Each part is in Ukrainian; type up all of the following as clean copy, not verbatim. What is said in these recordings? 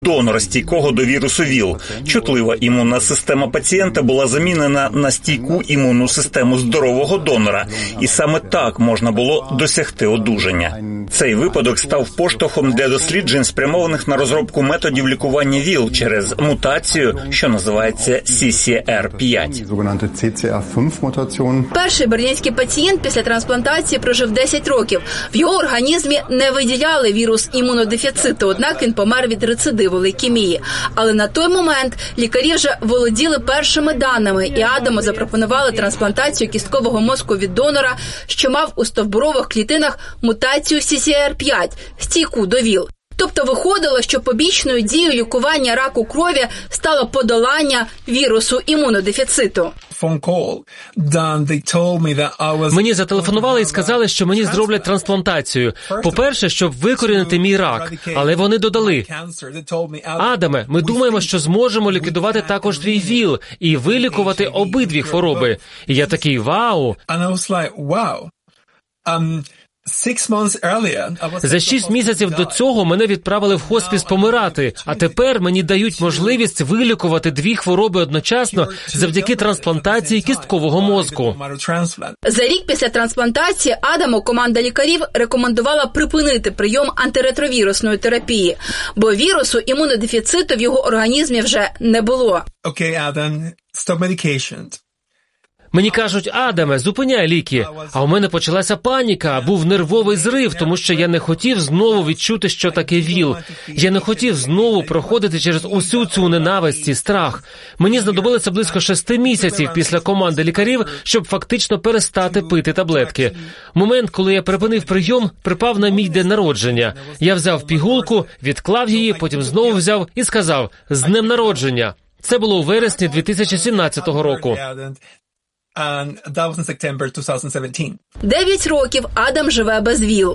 донора, стійкого до вірусу ВІЛ. Чутлива імунна система пацієнта була замінена на стійку імунну систему здорового донора. І саме так можна було досягти одужання. Цей випадок став поштовхом для досліджень, спрямованих на розробку методів лікування ВІЛ через мутацію, що називається CCR5. Перший берлінський пацієнт після трансплантації прожив 10 років. В його організмі не виділяли вірус імунодефіциту, однак він помер від рецидиву лейкемії. Але на той момент лікарі вже володіли першими даними, і Адаму запропонували трансплантацію кісткового мозку від донора, що мав у стовбурових клітинах мутацію CCR5, стійку до ВІЛ. Тобто виходило, що побічною дією лікування раку крові стало подолання вірусу імунодефіциту. Мені зателефонували і сказали, що мені зроблять трансплантацію. По-перше, щоб викорінити мій рак, але вони додали: «Адаме, ми думаємо, що зможемо ліквідувати також твій ВІЛ і вилікувати обидві хвороби». І я такий: «Вау!» За 6 місяців до цього мене відправили в хоспіс помирати, а тепер мені дають можливість вилікувати 2 хвороби одночасно завдяки трансплантації кісткового мозку. За рік після трансплантації Адаму команда лікарів рекомендувала припинити прийом антиретровірусної терапії, бо вірусу імунодефіциту в його організмі вже не було. Мені кажуть: «Адаме, зупиняй ліки». А у мене почалася паніка, був нервовий зрив, тому що я не хотів знову відчути, що таке ВІЛ. Я не хотів знову проходити через усю цю ненависть і страх. Мені знадобилося близько 6 місяців після команди лікарів, щоб фактично перестати пити таблетки. Момент, коли я припинив прийом, припав на мій день народження. Я взяв пігулку, відклав її, потім знову взяв і сказав: «З днем народження». Це було у вересні 2017 року. 9 років Адам живе без ВІЛ.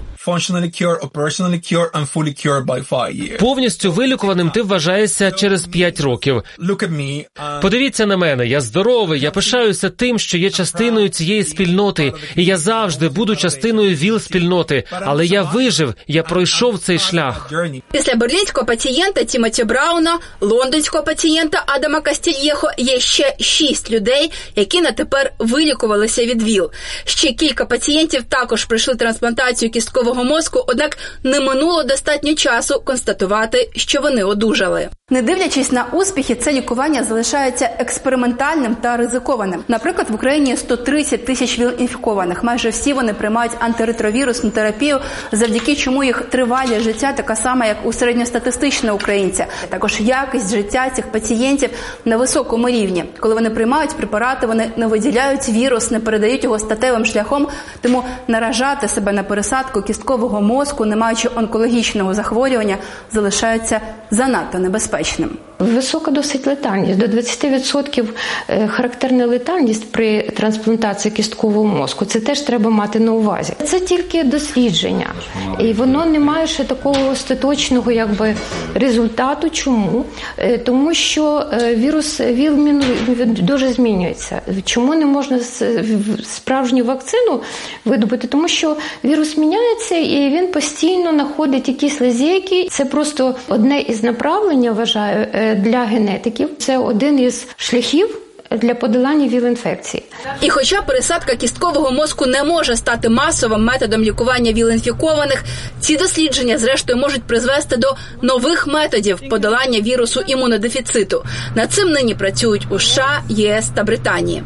Повністю вилікуваним ти вважаєшся через 5 років. Подивіться на мене, я здоровий, я пишаюся тим, що є частиною цієї спільноти, і я завжди буду частиною ВІЛ-спільноти, але я вижив, я пройшов цей шлях. Після берлінського пацієнта Тімоті Брауна, лондонського пацієнта Адама Кастільєхо є ще 6 людей, які на тепер вилікувалися від ВІЛ. Ще кілька пацієнтів також пройшли трансплантацію кісткового мозку, однак не минуло достатньо часу констатувати, що вони одужали. Не дивлячись на успіхи, це лікування залишається експериментальним та ризикованим. Наприклад, в Україні 130 тисяч ВІЛ-інфікованих. Майже всі вони приймають антиретровірусну терапію, завдяки чому їх тривалість життя така сама, як у середньостатистичного українця. Також якість життя цих пацієнтів на високому рівні. Коли вони приймають препарати, вони не виділяють вірус, не передають його статевим шляхом, тому наражати себе на пересадку кісткового мозку, не маючи онкологічного захворювання, залишається занадто небезпечним. Висока досить летальність, до 20% характерна летальність при трансплантації кісткового мозку. Це теж треба мати на увазі. Це тільки дослідження, і воно не має ще такого остаточного результату. Чому? Тому що вірус ВІЛ дуже змінюється. Чому не можна справжню вакцину видобути? Тому що вірус міняється і він постійно знаходить якісь лазейки. Це просто одне із направлень, я вважаю, для генетиків. Це один із шляхів для подолання ВІЛ-інфекції. І хоча пересадка кісткового мозку не може стати масовим методом лікування ВІЛ-інфікованих, ці дослідження, зрештою, можуть призвести до нових методів подолання вірусу імунодефіциту. Над цим нині працюють у США, ЄС та Британії.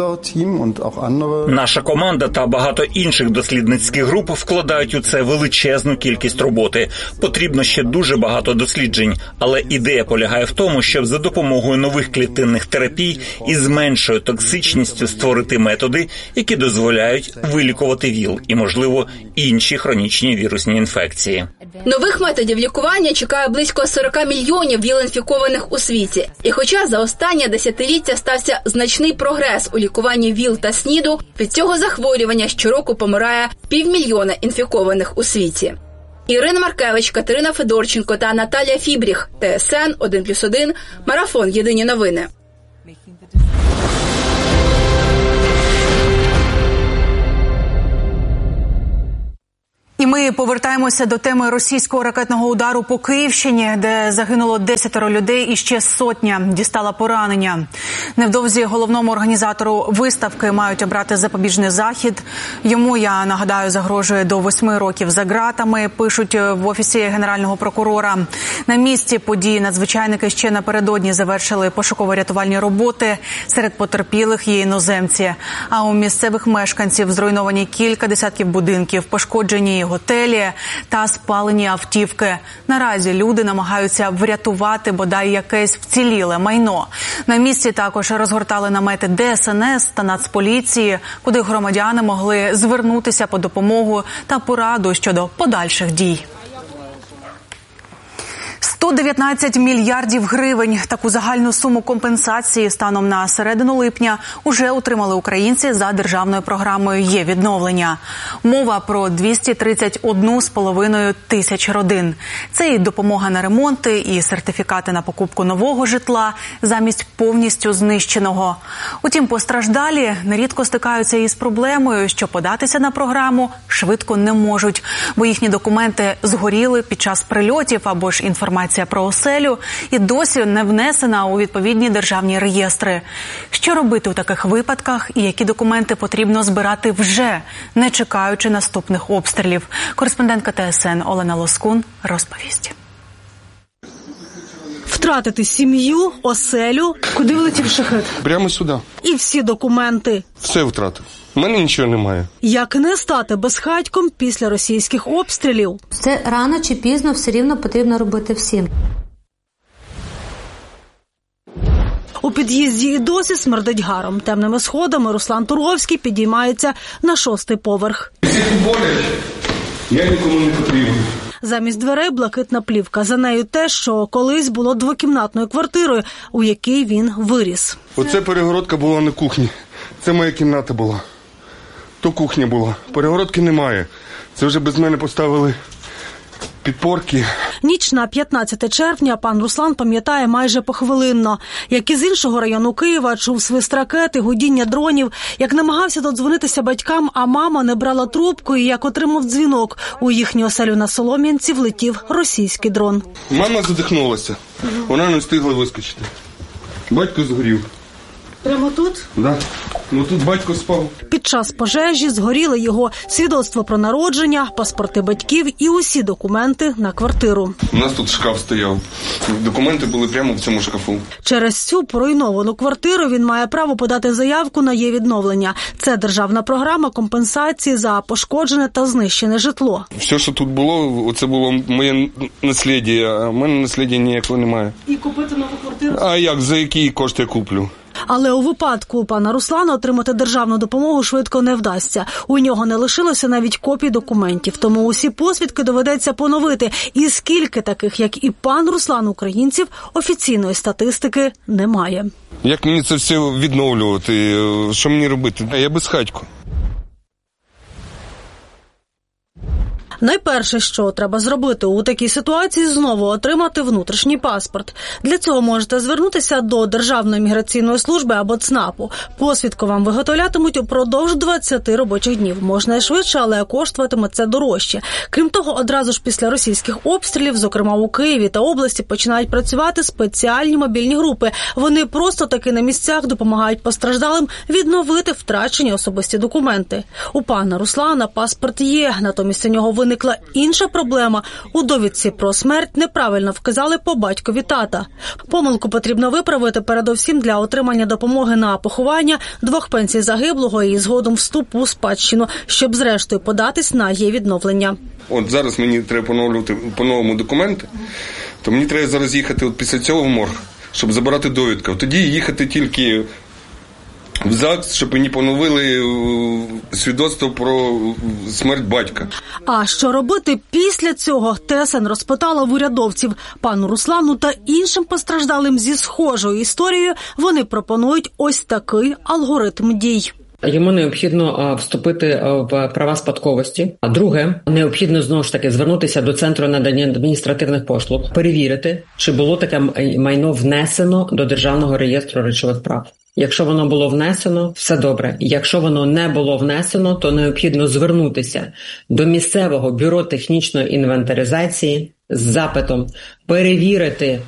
Наша команда та багато інших дослідницьких груп вкладають у це величезну кількість роботи. Потрібно ще дуже багато досліджень, але ідея полягає в тому, щоб за допомогою нових клітинних терапій із меншою токсичністю створити методи, які дозволяють вилікувати ВІЛ і, можливо, інші хронічні вірусні інфекції. Нових методів лікування чекає близько 40 мільйонів ВІЛ-інфікованих у світі. І хоча за останнє десятиліття стався значний прогрес у лікуванні ВІЛ та СНІДу, від цього захворювання щороку помирає 500 000 інфікованих у світі. Ірина Маркевич, Катерина Федорченко та Наталія Фібріх. ТСН 1+1. Марафон. Єдині новини. І ми повертаємося до теми російського ракетного удару по Київщині, де загинуло 10 людей і ще сотня дістала поранення. Невдовзі головному організатору виставки мають обрати запобіжний захід. Йому, я нагадаю, загрожує до 8 років за ґратами, пишуть в Офісі Генерального прокурора. На місці події надзвичайники ще напередодні завершили пошуково-рятувальні роботи. Серед потерпілих є іноземці. А у місцевих мешканців зруйновані кілька десятків будинків, пошкоджені готелі та спалені автівки. Наразі люди намагаються врятувати бодай якесь вціліле майно. На місці також розгортали намети ДСНС та Нацполіції, куди громадяни могли звернутися по допомогу та пораду щодо подальших дій. 119 мільярдів гривень. Таку загальну суму компенсації станом на середину липня уже отримали українці за державною програмою «Є-відновлення». Мова про 231,5 тисяч родин. Це і допомога на ремонти, і сертифікати на покупку нового житла замість повністю знищеного. Утім, постраждалі нерідко стикаються із проблемою, що податися на програму швидко не можуть, бо їхні документи згоріли під час прильотів або ж інформація про оселю і досі не внесена у відповідні державні реєстри. Що робити у таких випадках і які документи потрібно збирати вже, не чекаючи наступних обстрілів? Кореспондентка ТСН Олена Лоскун розповість. Втратити сім'ю, оселю. Куди влетів шахет? Прямо сюди. І всі документи. Все втратив. У мене нічого немає. Як не стати безхатьком після російських обстрілів? Це рано чи пізно все рівно потрібно робити всім. У під'їзді і досі смердить гаром. Темними сходами Руслан Турговський підіймається на 6-й поверх. Всі болять, я нікому не потрібен. Замість дверей блакитна плівка. За нею те, що колись було двокімнатною квартирою, у якій він виріс. Оце перегородка була на кухні. Це моя кімната була. То кухня була. Перегородки немає. Це вже без мене поставили підпорки. Ніч на 15 червня пан Руслан пам'ятає майже похвилинно. Як із іншого району Києва чув свист ракети, гудіння дронів, як намагався додзвонитися батькам, а мама не брала трубку, і як отримав дзвінок. У їхню оселю на Солом'янці влетів російський дрон. Мама задихнулася. Вона не встигла вискочити. Батько згорів. Прямо тут? Да. Ну тут батько спав. Під час пожежі згоріли його свідоцтво про народження, паспорти батьків і усі документи на квартиру. У нас тут шкаф стояв. Документи були прямо в цьому шкафу. Через цю поруйновану квартиру він має право подати заявку на «Є-відновлення». Це державна програма компенсації за пошкоджене та знищене житло. Все, що тут було, це було моє наслідя, а в мене наслідя ніякого немає. І купити нову квартиру? А як, за які кошти я куплю? Але у випадку пана Руслана отримати державну допомогу швидко не вдасться. У нього не лишилося навіть копій документів, тому усі посвідки доведеться поновити. І скільки таких, як і пан Руслан, українців, офіційної статистики немає. Як мені це все відновлювати? Що мені робити? Я безхатько. Найперше, що треба зробити у такій ситуації, знову отримати внутрішній паспорт. Для цього можете звернутися до Державної міграційної служби або ЦНАПу. Посвідку вам виготовлятимуть упродовж 20 робочих днів. Можна і швидше, але коштуватиме це дорожче. Крім того, одразу ж після російських обстрілів, зокрема у Києві та області, починають працювати спеціальні мобільні групи. Вони просто таки на місцях допомагають постраждалим відновити втрачені особисті документи. У пана Руслана паспорт є, натомість у нього виникла інша проблема. У довідці про смерть неправильно вказали по батькові тата. Помилку потрібно виправити передовсім для отримання допомоги на поховання, 2 пенсій загиблого і згодом вступу у спадщину, щоб зрештою податись на «Є-відновлення». От зараз мені треба поновлювати по-новому документи, то мені треба зараз їхати от після цього в морг, щоб забирати довідку. Тоді їхати тільки в ЗАГС, щоб мені поновили свідоцтво про смерть батька. А що робити після цього, ТСН розпитала в урядовців. Пану Руслану та іншим постраждалим зі схожою історією вони пропонують ось такий алгоритм дій. Йому необхідно вступити в права спадковості. А друге, необхідно знову ж таки звернутися до Центру надання адміністративних послуг, перевірити, чи було таке майно внесено до Державного реєстру речових прав. Якщо воно було внесено, все добре. Якщо воно не було внесено, то необхідно звернутися до місцевого бюро технічної інвентаризації з запитом перевірити,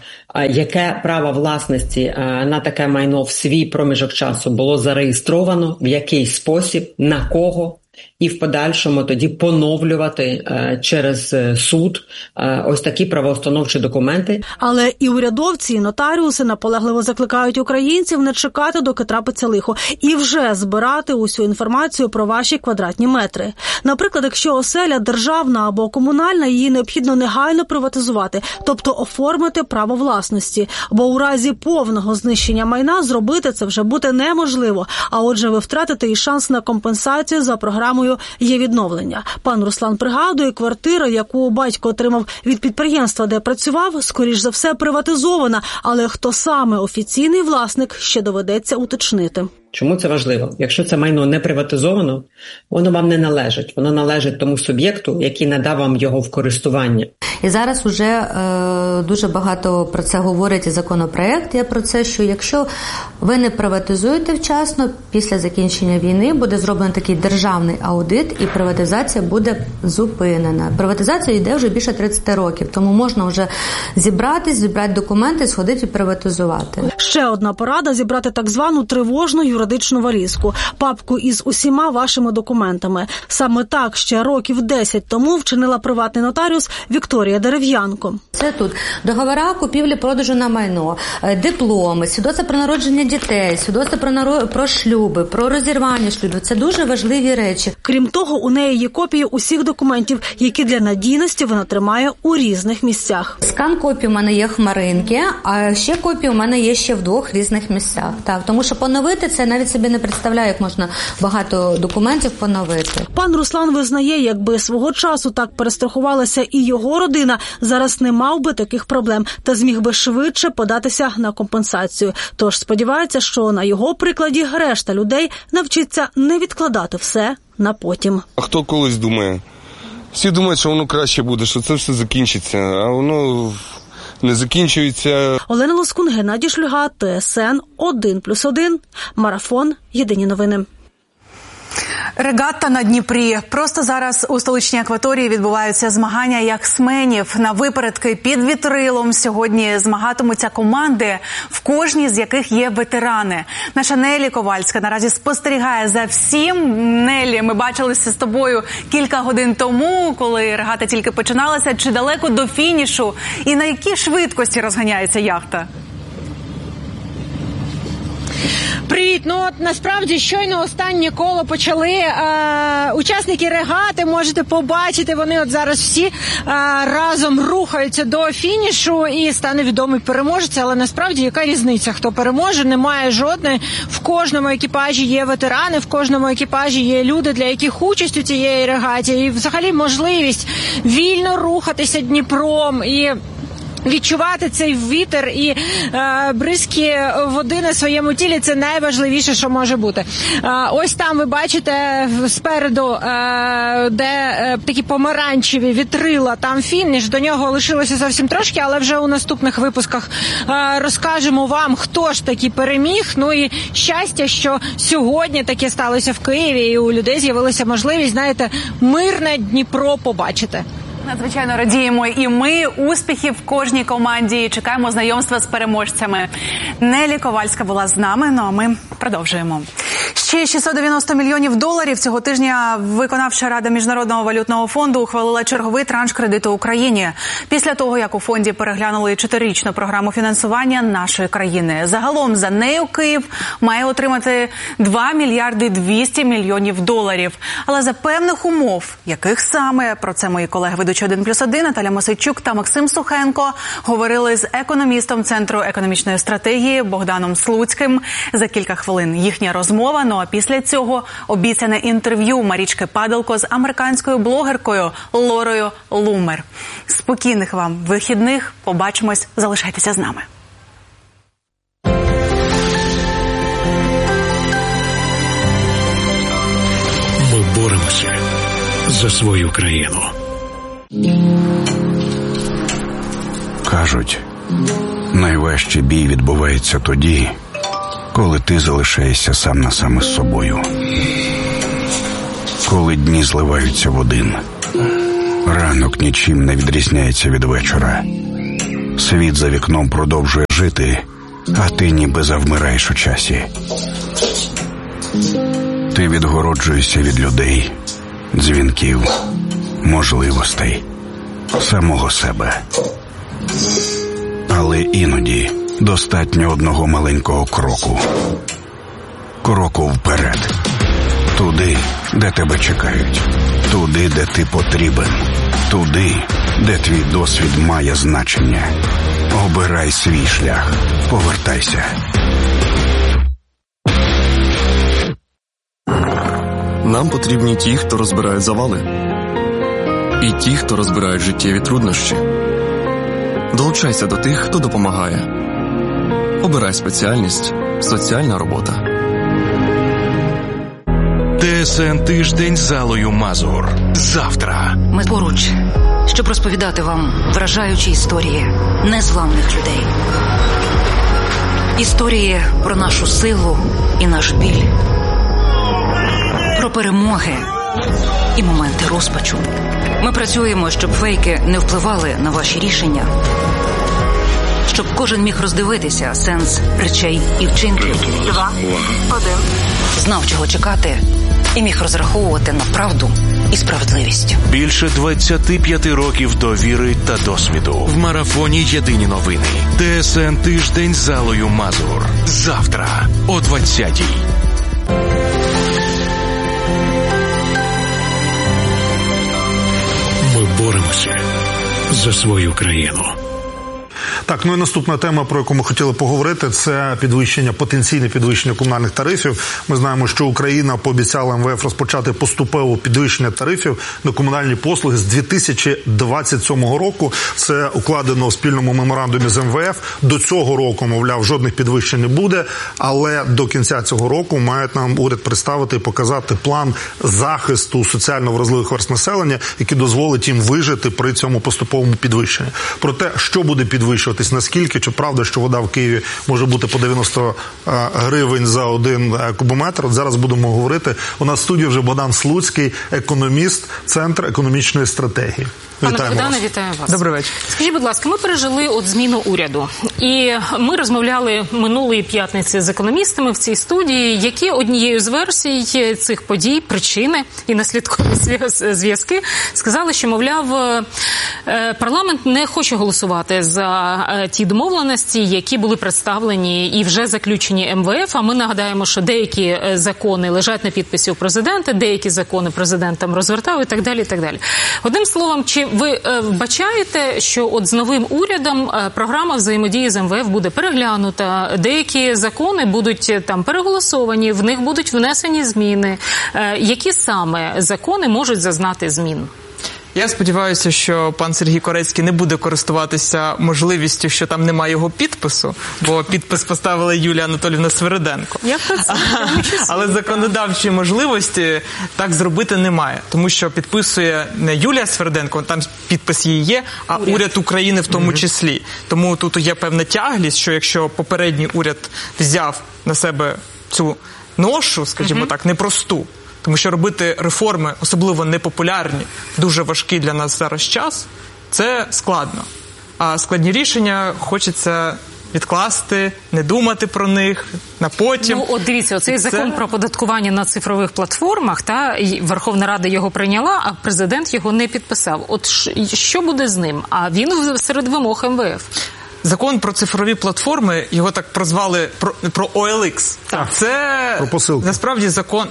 яке право власності на таке майно в свій проміжок часу було зареєстровано, в який спосіб, на кого, і в подальшому тоді поновлювати через суд ось такі правоустановчі документи. Але і урядовці, і нотаріуси наполегливо закликають українців не чекати, доки трапиться лихо, і вже збирати усю інформацію про ваші квадратні метри. Наприклад, якщо оселя державна або комунальна, її необхідно негайно приватизувати, тобто оформити право власності, бо у разі повного знищення майна зробити це вже буде неможливо, а отже ви втратите і шанс на компенсацію за програмою «Є відновлення». Пан Руслан пригадує, квартира, яку батько отримав від підприємства, де працював, скоріш за все приватизована, але хто саме офіційний власник, ще доведеться уточнити. Чому це важливо? Якщо це майно не приватизовано, воно вам не належить. Воно належить тому суб'єкту, який надав вам його в користування. І зараз вже дуже багато про це говорить і законопроект. Я про це, що якщо ви не приватизуєте вчасно, після закінчення війни буде зроблений такий державний аудит і приватизація буде зупинена. Приватизація йде вже більше 30 років, тому можна вже зібрати документи, сходити і приватизувати. Ще одна порада – зібрати так звану тривожну юридичну валізку, папку із усіма вашими документами. Саме так ще років 10 тому вчинила приватний нотаріус Вікторія Дерев'янко. Це тут договори купівлі-продажу на майно, дипломи, свідоцтва про народження дітей, свідоцтва про шлюби, про розірвання шлюбів. Це дуже важливі речі. Крім того, у неї є копії усіх документів, які для надійності вона тримає у різних місцях. Скан копій у мене є хмаринки, а ще копії у мене є ще в 2 різних місцях. Так, тому що поновити це навіть собі не представляю, як можна багато документів поновити. Пан Руслан визнає, якби свого часу так перестрахувалася і його родина, зараз не мав би таких проблем та зміг би швидше податися на компенсацію. Тож сподівається, що на його прикладі решта людей навчиться не відкладати все на потім. А хто колись думає? Всі думають, що воно краще буде, що це все закінчиться, а воно не закінчується. Олена Лоскун, Геннадій Шлюга, ТСН 1+1, Марафон, Єдині новини. Регатта на Дніпрі. Просто зараз у столичній акваторії відбуваються змагання яхтсменів. На випередки під вітрилом сьогодні змагатимуться команди, в кожній з яких є ветерани. Наша Нелі Ковальська наразі спостерігає за всім. Нелі, ми бачилися з тобою кілька годин тому, коли регата тільки починалася. Чи далеко до фінішу? І на якій швидкості розганяється яхта? Привіт! Ну от насправді щойно останнє коло почали. Учасники регати, можете побачити, вони от зараз всі разом рухаються до фінішу і стане відомий переможець. Але насправді яка різниця, хто переможе? Немає жодної. В кожному екіпажі є ветерани, в кожному екіпажі є люди, для яких участь у цієї регаті. І взагалі можливість вільно рухатися Дніпром і відчувати цей вітер і бризки води на своєму тілі – це найважливіше, що може бути. Ось там ви бачите спереду, де такі помаранчеві вітрила, там фініш, до нього лишилося зовсім трошки, але вже у наступних випусках розкажемо вам, хто ж таки переміг. Ну і щастя, що сьогодні таке сталося в Києві, і у людей з'явилася можливість, знаєте, мирне Дніпро побачити. Надзвичайно радіємо і ми. Успіхів в кожній команді. Чекаємо знайомства з переможцями. Нелі Ковальська була з нами, ну а ми продовжуємо. Ще $690 мільйонів цього тижня виконавча рада Міжнародного валютного фонду ухвалила черговий транш кредиту Україні. Після того, як у фонді переглянули 4-річну програму фінансування нашої країни. Загалом за нею Київ має отримати $2 мільярди 200 мільйонів. Але за певних умов, яких саме, про це мої колеги ведучі 1+1 Наталя Мосейчук та Максим Сухенко говорили з економістом Центру економічної стратегії Богданом Слуцьким. За кілька хвилин їхня розмова, ну а після цього обіцяне інтерв'ю Марічки Падалко з американською блогеркою Лорою Лумер. Спокійних вам вихідних, побачимось, залишайтеся з нами. Ми боремося за свою країну. Кажуть, найважчий бій відбувається тоді, коли ти залишаєшся сам на сам із собою. Коли дні зливаються в один. Ранок нічим не відрізняється від вечора. Світ за вікном продовжує жити, а ти ніби завмираєш у часі. Ти відгороджуєшся від людей, дзвінків, можливостей, самого себе. Але іноді достатньо одного маленького кроку. Кроку вперед. Туди, де тебе чекають. Туди, де ти потрібен. Туди, де твій досвід має значення. Обирай свій шлях. Повертайся. Нам потрібні ті, хто розбирають завали. І ті, хто розбирають життєві труднощі. Долучайся до тих, хто допомагає. Обирай спеціальність «Соціальна робота». ТСН «Тиждень» з Аллою Мазур. Завтра. Ми поруч, щоб розповідати вам вражаючі історії незламних людей. Історії про нашу силу і наш біль. Про перемоги і моменти розпачу. Ми працюємо, щоб фейки не впливали на ваші рішення. Щоб кожен міг роздивитися сенс речей і вчинків. 2, 1. Знав, чого чекати, і міг розраховувати на правду і справедливість. Більше 25 років довіри та досвіду. В марафоні «Єдині новини». ТСН «Тиждень» з Аллою Мазур. Завтра о 20-й. Ми боремося за свою країну. Так, ну і наступна тема, про яку ми хотіли поговорити, це потенційне підвищення комунальних тарифів. Ми знаємо, що Україна пообіцяла МВФ розпочати поступове підвищення тарифів на комунальні послуги з 2027 року. Це укладено в спільному меморандумі з МВФ. До цього року, мовляв, жодних підвищень не буде, але до кінця цього року мають нам уряд представити і показати план захисту соціально вразливих верств населення, який дозволить їм вижити при цьому поступовому підвищенні. Про те, що буде підвищуватись, наскільки, чи правда, що вода в Києві може бути по 90 гривень за 1 кубометр. От зараз будемо говорити. У нас в студії вже Богдан Слуцький, економіст, Центр економічної стратегії. Пане Богдане, вітаю вас. Добрий вечір. Скажіть, будь ласка, ми пережили зміну уряду. І ми розмовляли минулої п'ятниці з економістами в цій студії, які однією з версій цих подій, причини і наслідкові зв'язки, сказали, що, мовляв, парламент не хоче голосувати за ті домовленості, які були представлені і вже заключені МВФ. А ми нагадаємо, що деякі закони лежать на підписі у президента, деякі закони президент там розвертав і так далі, і так далі. Одним словом, чи ви вбачаєте, що от з новим урядом програма взаємодії з МВФ буде переглянута, деякі закони будуть там переголосовані, в них будуть внесені зміни. Які саме закони можуть зазнати змін? Я сподіваюся, що пан Сергій Корецький не буде користуватися можливістю, що там немає його підпису, бо підпис поставила Юлія Анатоліївна Свириденко. Але законодавчої можливості так зробити немає, тому що підписує не Юлія Свириденко, там підпис її є, а уряд України в тому числі. Тому тут є певна тяглість, що якщо попередній уряд взяв на себе цю ношу, скажімо так, непросту, тому що робити реформи, особливо непопулярні, дуже важкий для нас зараз час, це складно. А складні рішення хочеться відкласти, не думати про них, на потім. Ну, от дивіться, оцей закон про оподаткування на цифрових платформах, і Верховна Рада його прийняла, а президент його не підписав. От що буде з ним? А він серед вимог МВФ. Закон про цифрові платформи, його так прозвали про OLX. Так. Це насправді закон,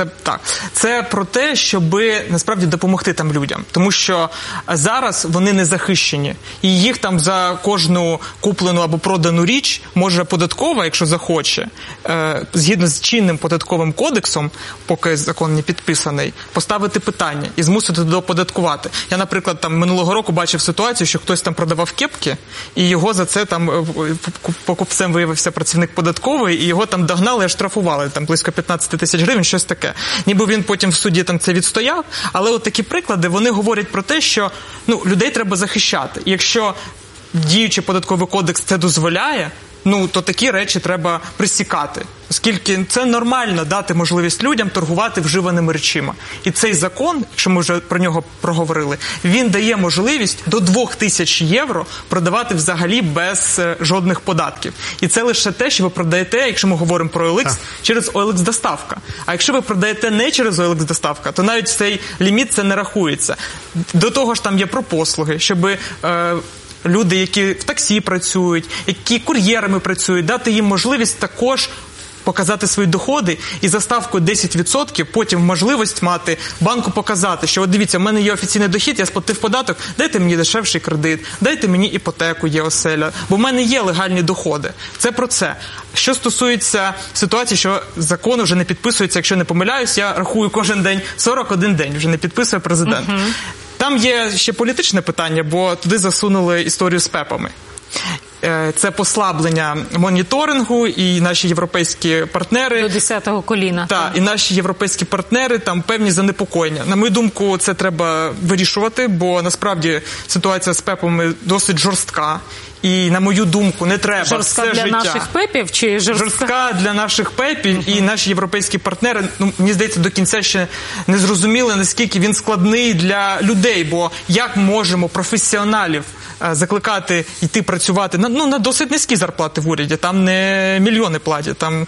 це про те, щоб насправді допомогти там людям. Тому що зараз вони не захищені. І їх там за кожну куплену або продану річ може податкова, якщо захоче, згідно з чинним податковим кодексом, поки закон не підписаний, поставити питання і змусити дооподаткувати. Я, наприклад, там минулого року бачив ситуацію, що хтось там продавав кепки, і його за це там покупцем виявився працівник податкової, і його там догнали і штрафували, там близько 15 тисяч гривень, щось таке. Ніби він потім в суді там це відстояв, але от такі приклади, вони говорять про те, що людей треба захищати. І якщо діючий податковий кодекс це дозволяє, то такі речі треба присікати. Оскільки це нормально дати можливість людям торгувати вживаними речима. І цей закон, якщо ми вже про нього проговорили, він дає можливість до 2000 євро продавати взагалі без жодних податків. І це лише те, що ви продаєте, якщо ми говоримо про OLX, через OLX-доставка. А якщо ви продаєте не через OLX-доставка, то навіть цей ліміт це не рахується. До того ж там є про послуги, щоб люди, які в таксі працюють, які кур'єрами працюють, дати їм можливість також показати свої доходи і за ставкою 10% потім можливість мати банку показати, що от дивіться, в мене є офіційний дохід, я сплатив податок, дайте мені дешевший кредит, дайте мені іпотеку, є оселя, бо в мене є легальні доходи. Це про це. Що стосується ситуації, що закон вже не підписується, якщо не помиляюсь, я рахую кожен день, 41 день вже не підписує президент. Там є ще політичне питання, бо туди засунули історію з ПЕПами. Це послаблення моніторингу, і наші європейські партнери... До 10-го коліна. Так, і наші європейські партнери, там певні занепокоєння. На мою думку, це треба вирішувати, бо насправді ситуація з ПЕПами досить жорстка. І, на мою думку, не треба жорстка все для життя. Наших ПЕПів чи жорстка для наших ПЕПів, і наші європейські партнери, мені здається, до кінця ще не зрозуміли, наскільки він складний для людей, бо як можемо професіоналів закликати йти працювати на досить низькі зарплати в уряді, там не мільйони платять, там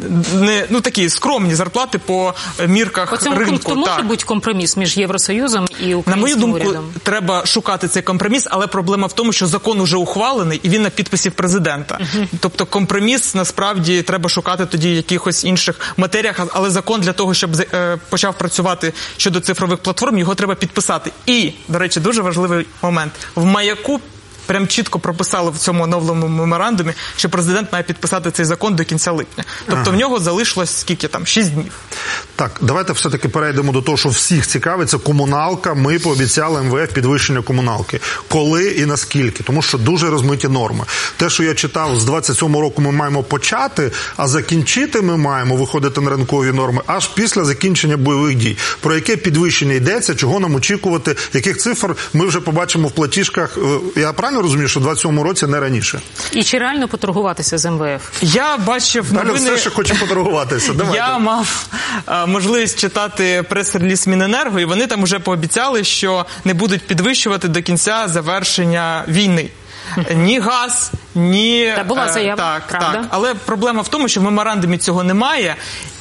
не такі скромні зарплати по мірках ринку. По цьому пункту може бути компроміс між Євросоюзом і українським урядом? На мою думку, треба шукати цей компроміс, але проблема в тому, що закон уже ухвалений і він на підписі президента. Тобто компроміс, насправді, треба шукати тоді в якихось інших матеріях, але закон для того, щоб почав працювати щодо цифрових платформ, його треба підписати. І, до речі, дуже важливий момент. В маяку прям чітко прописали в цьому оновленому меморандумі, що президент має підписати цей закон до кінця липня. Тобто в нього залишилось скільки там? 6 днів. Так, давайте все-таки перейдемо до того, що всіх цікавиться комуналка. Ми пообіцяли МВФ підвищення комуналки. Коли і наскільки? Тому що дуже розмиті норми. Те, що я читав, з 27-го року ми маємо почати, а закінчити ми маємо виходити на ринкові норми аж після закінчення бойових дій. Про яке підвищення йдеться, чого нам очікувати, яких цифр ми вже побачимо в платіжках. Я правильно розумію, що в 27-му році не раніше? І чи реально поторгуватися з МВФ? Я бачив новини... все ще хоче поторгуватися. Давайте. Я мав можливість читати прес-реліз Міненерго, і вони там вже пообіцяли, що не будуть підвищувати до кінця завершення війни. Ні газ, ні... Та була заява, правда? Так. Але проблема в тому, що в меморандумі цього немає,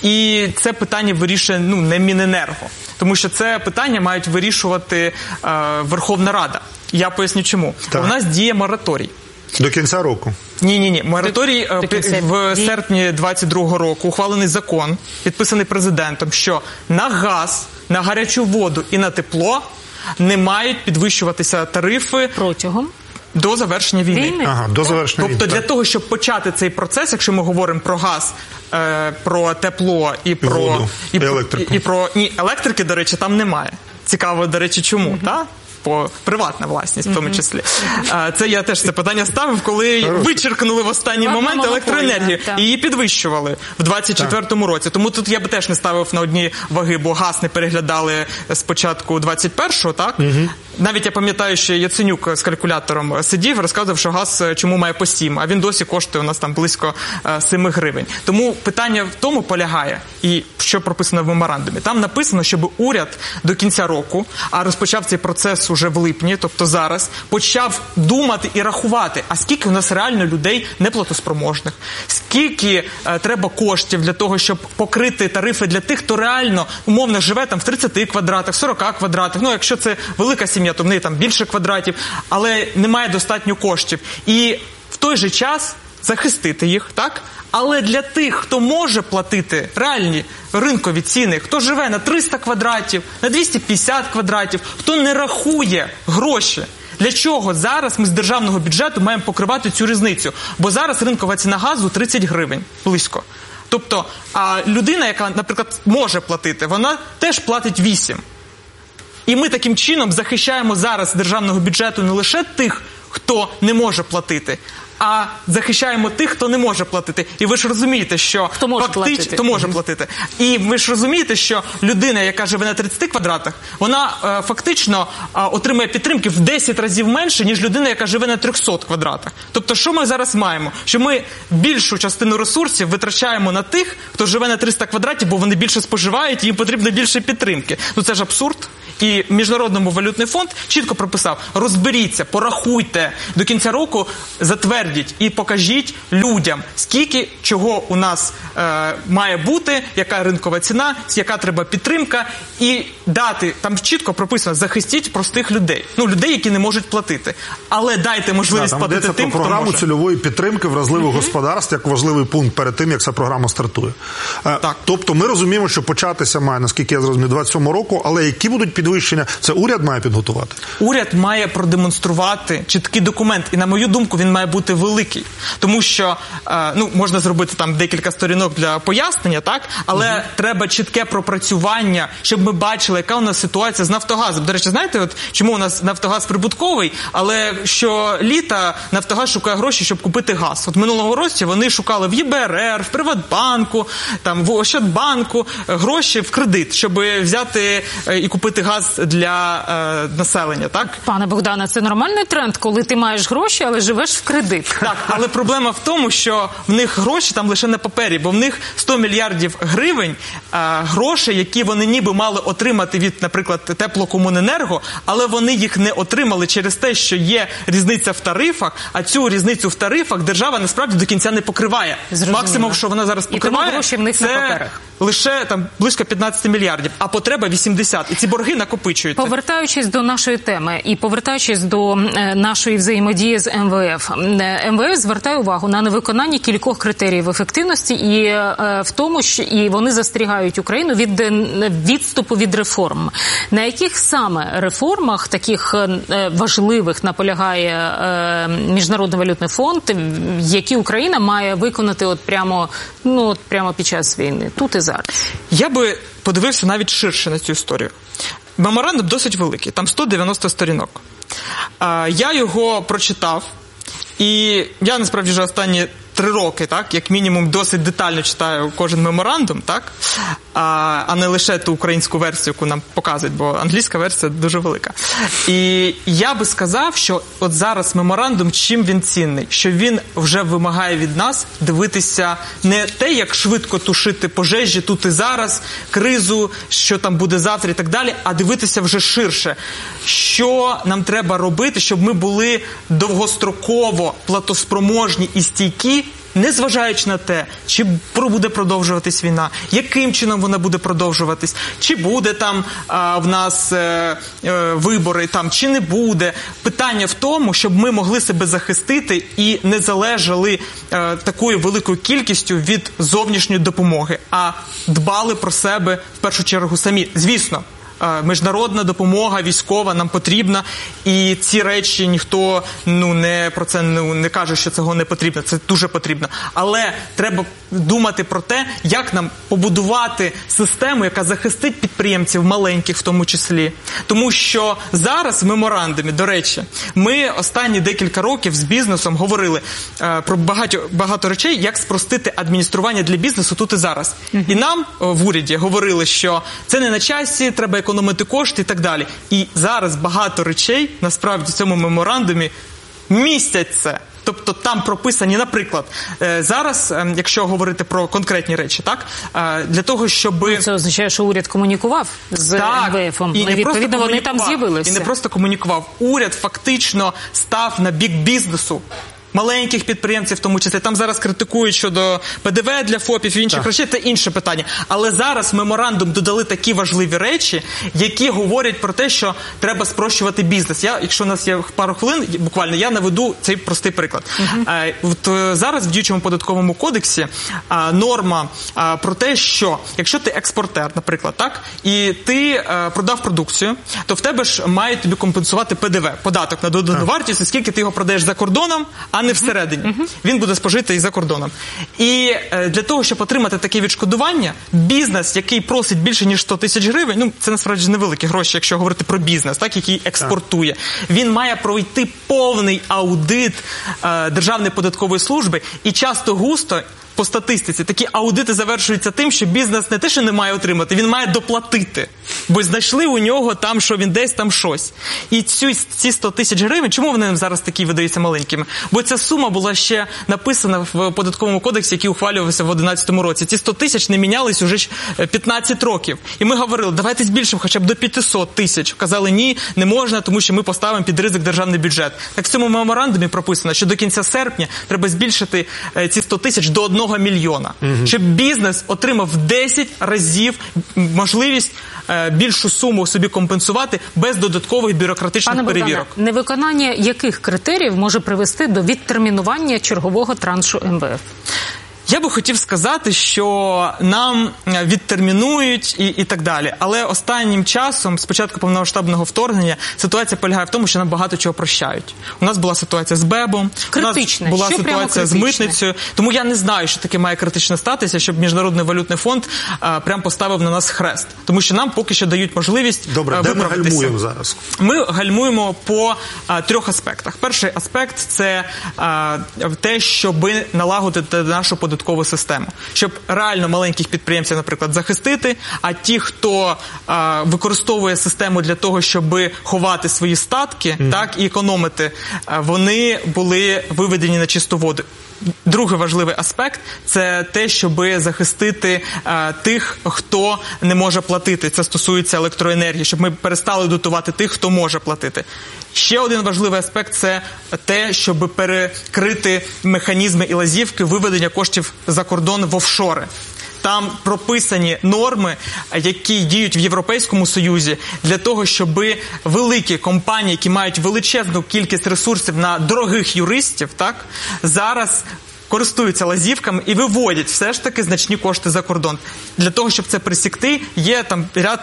і це питання вирішує не Міненерго. Тому що це питання мають вирішувати Верховна Рада. Я поясню чому. У нас діє мораторій. До кінця року? Ні. Мораторій в серпні 22-го року ухвалений закон, підписаний президентом, що на газ, на гарячу воду і на тепло не мають підвищуватися тарифи протягом до завершення війни. До завершення війни. Тобто для того, щоб почати цей процес, якщо ми говоримо про газ, про тепло і про воду, електрику. Ні, електрики, до речі, там немає. Цікаво, до речі, чому, так? По приватна власність, в тому числі. Це я теж це питання ставив, коли вичеркнули в останній момент електроенергію і її підвищували в 24-му році. Тому тут я би теж не ставив на одні ваги, бо газ не переглядали з початку 21-го, так? Навіть я пам'ятаю, що Яценюк з калькулятором сидів, розказував, що газ чому має по 7, а він досі коштує у нас там близько 7 гривень. Тому питання в тому полягає, і що прописано в меморандумі. Там написано, щоб уряд до кінця року, а розпочав цей процес уже в липні, тобто зараз, почав думати і рахувати, а скільки у нас реально людей неплатоспроможних, скільки треба коштів для того, щоб покрити тарифи для тих, хто реально умовно живе там в 30 квадратах, 40 квадратах, якщо це велика сім'я, то в неї там більше квадратів, але немає достатньо коштів. І в той же час захистити їх, так? Але для тих, хто може платити реальні ринкові ціни, хто живе на 300 квадратів, на 250 квадратів, хто не рахує гроші, для чого зараз ми з державного бюджету маємо покривати цю різницю? Бо зараз ринкова ціна газу 30 гривень, близько. Тобто, а людина, яка, наприклад, може платити, вона теж платить 8. І ми таким чином захищаємо зараз з державного бюджету не лише тих, хто не може платити, а захищаємо тих, хто не може платити. І ви ж розумієте, що хто може платити. І ви ж розумієте, що людина, яка живе на 30 квадратах, вона фактично отримує підтримки в 10 разів менше, ніж людина, яка живе на 300 квадратах. Тобто, що ми зараз маємо? Що ми більшу частину ресурсів витрачаємо на тих, хто живе на 300 квадратів, бо вони більше споживають, і їм потрібно більше підтримки. Ну це ж абсурд. І Міжнародний валютний фонд чітко прописав: розберіться, порахуйте до кінця року, затвердіть і покажіть людям, скільки чого у нас має бути, яка ринкова ціна, яка треба підтримка, і дати, там чітко прописано, захистіть простих людей. Ну, людей, які не можуть платити. Але дайте можливість платити тим, хто може. Про програму цільової підтримки вразливих господарств, як важливий пункт перед тим, як ця програма стартує. Так. Тобто ми розуміємо, що початися має, наскільки я зрозумів, 27 року, але які будуть підвищення, це уряд має підготувати? Уряд має продемонструвати чіткий документ, і на мою думку він має бути великий. Тому що, можна зробити там декілька сторінок для пояснення, так? Але треба чітке пропрацювання, щоб ми бачили, яка у нас ситуація з Нафтогазом. До речі, знаєте, от чому у нас Нафтогаз прибутковий, але щоліта Нафтогаз шукає гроші, щоб купити газ. От минулого року вони шукали в ЄБРР, в Приватбанку, там, в Ощадбанку гроші в кредит, щоб взяти і купити газ для населення, так? Пане Богдане, це нормальний тренд, коли ти маєш гроші, але живеш в кредит. Так, але проблема в тому, що в них гроші там лише на папері, бо в них 100 мільярдів гривень грошей, які вони ніби мали отримати від, наприклад, Теплокомуненерго, але вони їх не отримали через те, що є різниця в тарифах, а цю різницю в тарифах держава насправді до кінця не покриває. Максимум, що вона зараз покриває, це лише там близько 15 мільярдів, а потреба 80. І ці борги накопичуються. Повертаючись до нашої теми і повертаючись до нашої взаємодії з МВФ. МВФ звертає увагу на невиконання кількох критеріїв ефективності і в тому, що і вони застерігають Україну від відступу від реформ. На яких саме реформах таких важливих наполягає Міжнародний валютний фонд, які Україна має виконати от прямо під час війни, тут і зараз? Я би подивився навіть ширше на цю історію. Меморандум досить великий, там 190 сторінок. Я його прочитав, і я, насправді, вже останні 3 роки, так, як мінімум, досить детально читаю кожен меморандум, так, а не лише ту українську версію, яку нам показують, бо англійська версія дуже велика. І я би сказав, що от зараз меморандум, чим він цінний? Що він вже вимагає від нас дивитися не те, як швидко тушити пожежі тут і зараз, кризу, що там буде завтра і так далі, а дивитися вже ширше. Що нам треба робити, щоб ми були довгостроково платоспроможні і стійкі, незважаючи на те, чи буде продовжуватись війна, яким чином вона буде продовжуватись, чи буде там в нас вибори, там, чи не буде. Питання в тому, щоб ми могли себе захистити і не залежали такою великою кількістю від зовнішньої допомоги, а дбали про себе в першу чергу самі. Звісно, міжнародна допомога військова нам потрібна, і ці речі ніхто про це не каже, що цього не потрібно, це дуже потрібно. Але треба думати про те, як нам побудувати систему, яка захистить підприємців, маленьких в тому числі. Тому що зараз в меморандумі, до речі, ми останні декілька років з бізнесом говорили про багато речей, як спростити адміністрування для бізнесу тут і зараз. І нам в уряді говорили, що це не на часі, треба економити кошти і так далі. І зараз багато речей, насправді, в цьому меморандумі містять це. Тобто там прописані, наприклад, зараз, якщо говорити про конкретні речі, так, для того, щоб... Це означає, що уряд комунікував з МВФом, і відповідно вони там з'явилися. І не просто комунікував. Уряд фактично став на бік бізнесу. Маленьких підприємців в тому числі. Там зараз критикують щодо ПДВ для ФОПів і інших речей, це інше питання. Але зараз в меморандум додали такі важливі речі, які говорять про те, що треба спрощувати бізнес. Якщо у нас є пару хвилин, буквально, я наведу цей простий приклад. Зараз в діючому податковому кодексі норма про те, що якщо ти експортер, наприклад, так, і ти продав продукцію, то в тебе ж мають тобі компенсувати ПДВ, податок на додану вартість, оскільки ти його продаєш за кордоном, а а не всередині. Він буде спожитий за кордоном. І для того, щоб отримати таке відшкодування, бізнес, який просить більше, ніж 100 тисяч гривень, це насправді невеликі гроші, якщо говорити про бізнес, так, який експортує, він має пройти повний аудит Державної податкової служби, і часто-густо по статистиці такі аудити завершуються тим, що бізнес не те, що не має отримати, він має доплатити. Бо знайшли у нього там, що він десь там щось. І ці 100 тисяч гривень, чому вони зараз такі видаються маленькими? Бо ця сума була ще написана в податковому кодексі, який ухвалювався в 2011 році. Ці 100 тисяч не мінялись уже 15 років. І ми говорили, давайте збільшимо хоча б до 500 тисяч. Казали, ні, не можна, тому що ми поставимо під ризик державний бюджет. Так в цьому меморандумі прописано, що до кінця серпня треба збільшити ці 100 тисяч до 1 мільйона. Щоб бізнес отримав в 10 разів можливість більшу суму собі компенсувати без додаткових бюрократичних перевірок. Невиконання яких критеріїв може привести до відтермінування чергового траншу МВФ? Я би хотів сказати, що нам відтермінують і так далі. Але останнім часом, з початку повномасштабного вторгнення, ситуація полягає в тому, що нам багато чого прощають. У нас була ситуація з БЕБом, у нас була ситуація з митницею. Тому я не знаю, що таке має критично статися, щоб Міжнародний валютний фонд прям поставив на нас хрест. Тому що нам поки що дають можливість виправитися. Добре, де ми гальмуємо зараз? Ми гальмуємо по 3 аспектах. Перший аспект – це те, щоб налагодити нашу податкову систему. Щоб реально маленьких підприємців, наприклад, захистити, а ті, хто використовує систему для того, щоб ховати свої статки, так, і економити, вони були виведені на чисту воду. Другий важливий аспект – це те, щоб захистити тих, хто не може платити. Це стосується електроенергії, щоб ми перестали дотувати тих, хто може платити. Ще один важливий аспект – це те, щоб перекрити механізми і лазівки виведення коштів за кордон в офшори. Там прописані норми, які діють в Європейському Союзі, для того, щоб великі компанії, які мають величезну кількість ресурсів на дорогих юристів, так, зараз користуються лазівками і виводять все ж таки значні кошти за кордон. Для того, щоб це пресікти, є там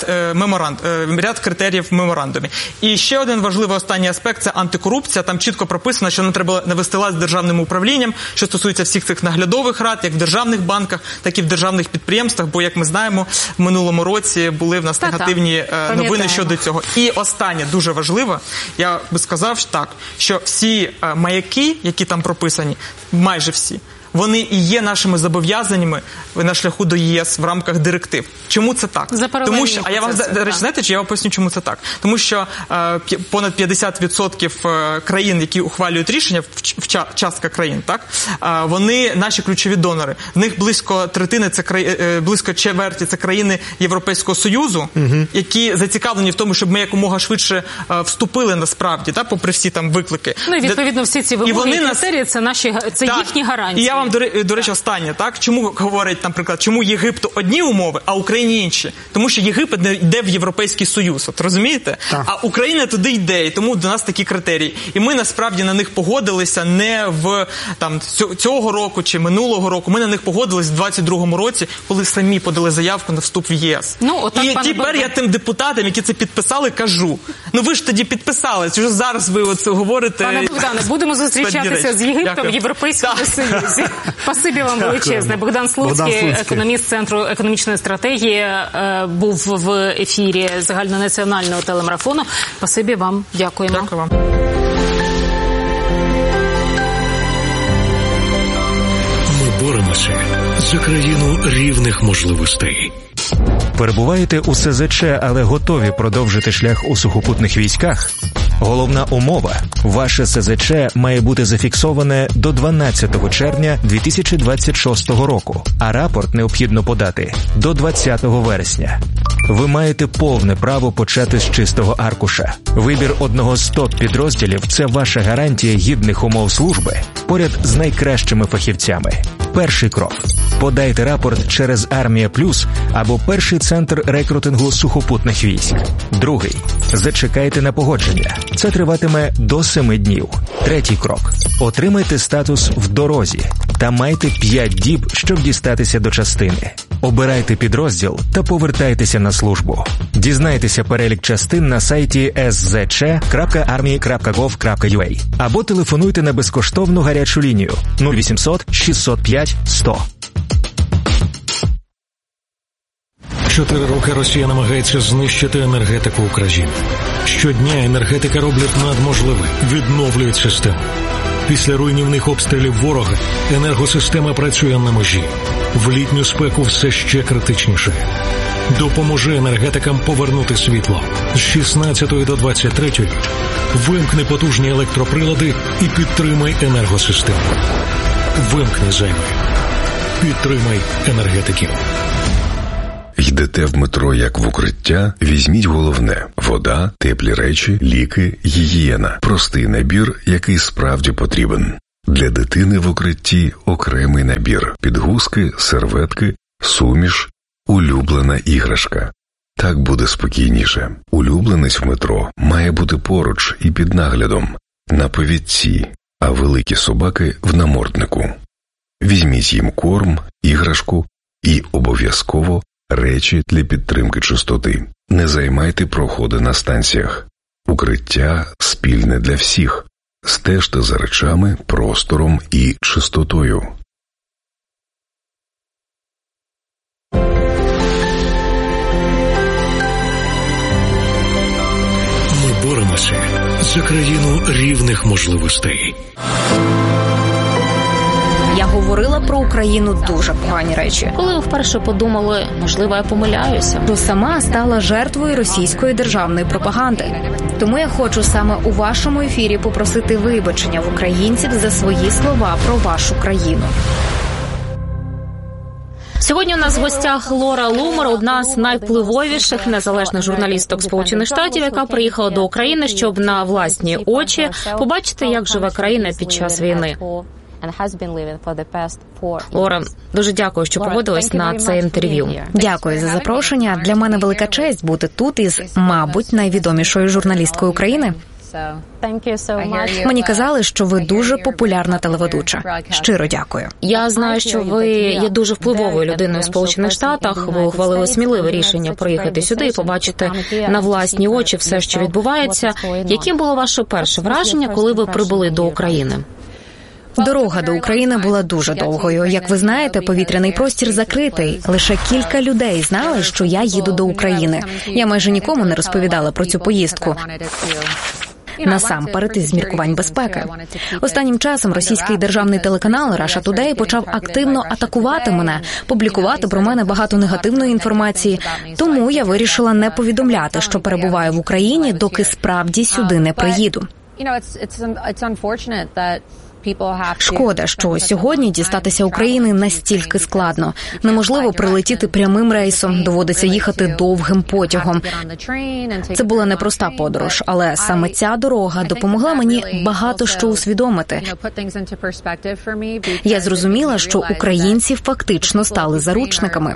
ряд критеріїв в меморандумі. І ще один важливий останній аспект – це антикорупція. Там чітко прописано, що нам треба навести лад з державним управлінням, що стосується всіх цих наглядових рад, як в державних банках, так і в державних підприємствах, бо, як ми знаємо, в минулому році були в нас негативні новини щодо цього. І останнє, дуже важливо, я би сказав так, що всі маяки, які там прописані, майже всі, вони і є нашими зобов'язаннями на шляху до ЄС в рамках директив. Чому це так? Тому що, а я вам, до речі, знаєте, чи я вам поясню, чому це так? Тому що понад 50% країн, які ухвалюють рішення, частка країн, так, вони наші ключові донори. В них близько третини, близько чверті – це країни Європейського Союзу, які зацікавлені в тому, щоб ми якомога швидше вступили насправді, так, попри всі там виклики. Ну і відповідно всі ці вимоги і критерії – це їхні гарантії. І я вам, до речі, останнє, так? Чому говорять, наприклад, чому Єгипту одні умови, а Україні інші? Тому що Єгипет не йде в Європейський Союз, от розумієте? Так. А Україна туди йде, і тому до нас такі критерії. І ми насправді на них погодилися не в там цього року чи минулого року, ми на них погодились в 22-му році, коли самі подали заявку на вступ в ЄС. І тепер я тим депутатам, які це підписали, кажу, ну ви ж тоді підписали, чи ж зараз ви оце говорите? Пане Богдане, будемо зустрічатися з Єгиптом в Європейському Союзі. Спасибі вам величезне. Богдан Слуцький, економіст Центру економічної стратегії, був в ефірі загальнонаціонального телемарафону. Спасибі вам. Дякуємо. Дякую вам. Ми боремося за країну рівних можливостей. Перебуваєте у СЗЧ, але готові продовжити шлях у сухопутних військах? Головна умова – ваше СЗЧ має бути зафіксоване до 12 червня 2026 року, а рапорт необхідно подати до 20 вересня. Ви маєте повне право почати з чистого аркуша. Вибір одного з топ-підрозділів – це ваша гарантія гідних умов служби поряд з найкращими фахівцями. Перший крок – подайте рапорт через Армія Плюс або перший центр рекрутингу сухопутних військ. Другий – зачекайте на погодження. Це триватиме до 7 днів. Третій крок – отримайте статус в дорозі та майте 5 діб, щоб дістатися до частини. Обирайте підрозділ та повертайтеся на службу. Дізнайтеся перелік частин на сайті szc.army.gov.ua або телефонуйте на безкоштовну гарячу лінію 0800 605 100. 4 роки Росія намагається знищити енергетику України. Щодня енергетика роблять надможливе, відновлюють систему. Після руйнівних обстрілів ворога енергосистема працює на межі. В літню спеку все ще критичніше. Допоможи енергетикам повернути світло. З 16 до 23 вимкни потужні електроприлади і підтримай енергосистему. Вимкни зайве. Підтримай енергетиків. Йдете в метро як в укриття? Візьміть головне – вода, теплі речі, ліки, гігієна. Простий набір, який справді потрібен. Для дитини в укритті окремий набір. Підгузки, серветки, суміш, улюблена іграшка. Так буде спокійніше. Улюбленець в метро має бути поруч і під наглядом, на повідці, а великі собаки – в наморднику. Візьміть їм корм, іграшку і обов'язково речі для підтримки чистоти. Не займайте проходи на станціях. Укриття спільне для всіх. Стежте за речами, простором і чистотою. Ми боремося за країну рівних можливостей. Я говорила про Україну дуже погані речі. Коли ви вперше подумали, можливо, я помиляюся, то сама стала жертвою російської державної пропаганди. Тому я хочу саме у вашому ефірі попросити вибачення в українців за свої слова про вашу країну. Сьогодні у нас в гостях Лора Лумер, одна з найвпливовіших незалежних журналісток Сполучених Штатів, яка приїхала до України, щоб на власні очі побачити, як живе країна під час війни. Лора, дуже дякую, що погодилась на це інтерв'ю. Дякую за запрошення. Для мене велика честь бути тут із, мабуть, найвідомішою журналісткою України. Мені казали, що ви дуже популярна телеведуча. Щиро дякую. Я знаю, що ви є дуже впливовою людиною в Сполучених Штатах. Ви ухвалили сміливе рішення приїхати сюди і побачити на власні очі все, що відбувається. Яким було ваше перше враження, коли ви прибули до України? Дорога до України була дуже довгою. Як ви знаєте, повітряний простір закритий. Лише кілька людей знали, що я їду до України. Я майже нікому не розповідала про цю поїздку. Насамперед із міркувань безпеки. Останнім часом російський державний телеканал Russia Today почав активно атакувати мене, публікувати про мене багато негативної інформації. Тому я вирішила не повідомляти, що перебуваю в Україні, доки справді сюди не приїду. Шкода, що сьогодні дістатися України настільки складно. Неможливо прилетіти прямим рейсом, доводиться їхати довгим потягом. Це була непроста подорож, але саме ця дорога допомогла мені багато що усвідомити. Я зрозуміла, що українці фактично стали заручниками.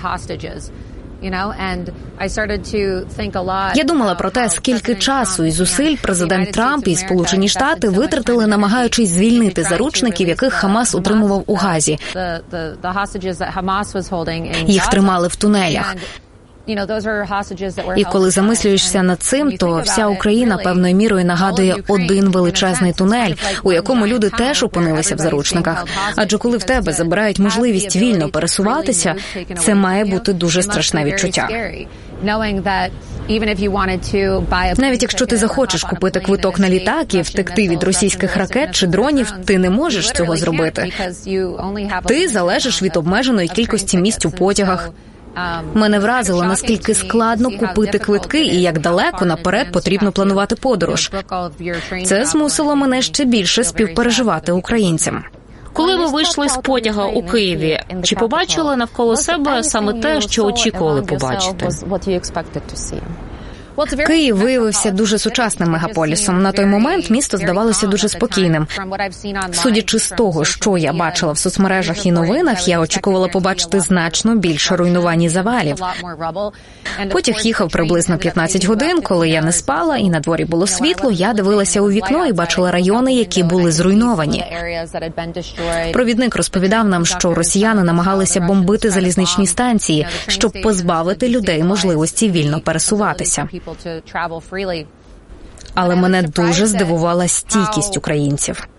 Я думала про те, скільки часу і зусиль президент Трамп і Сполучені Штати витратили, намагаючись звільнити заручників, яких Хамас утримував у Газі. Їх тримали в тунелях. І коли замислюєшся над цим, то вся Україна певною мірою нагадує один величезний тунель, у якому люди теж опинилися в заручниках. Адже коли в тебе забирають можливість вільно пересуватися, це має бути дуже страшне відчуття. Навіть якщо ти захочеш купити квиток на літак і втекти від російських ракет чи дронів, ти не можеш цього зробити. Ти залежиш від обмеженої кількості місць у потягах. Мене вразило, наскільки складно купити квитки і як далеко наперед потрібно планувати подорож. Це змусило мене ще більше співпереживати українцям. Коли ви вийшли з потяга у Києві, чи побачили навколо себе саме те, що очікували побачити? Київ виявився дуже сучасним мегаполісом. На той момент місто здавалося дуже спокійним. Судячи з того, що я бачила в соцмережах і новинах, я очікувала побачити значно більше руйнувань і завалів. Потяг їхав приблизно 15 годин, коли я не спала і на дворі було світло, я дивилася у вікно і бачила райони, які були зруйновані. Провідник розповідав нам, що росіяни намагалися бомбити залізничні станції, щоб позбавити людей можливості вільно пересуватися. Але мене дуже здивувала стійкість українців.